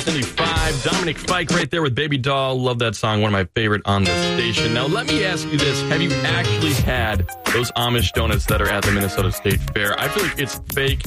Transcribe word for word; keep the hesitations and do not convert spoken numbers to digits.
seventy-five. Dominic Fike right there with Baby Doll. Love that song. One of my favorite on the station. Now, let me ask you this. Have you actually had those Amish donuts that are at the Minnesota State Fair? I feel like it's fake.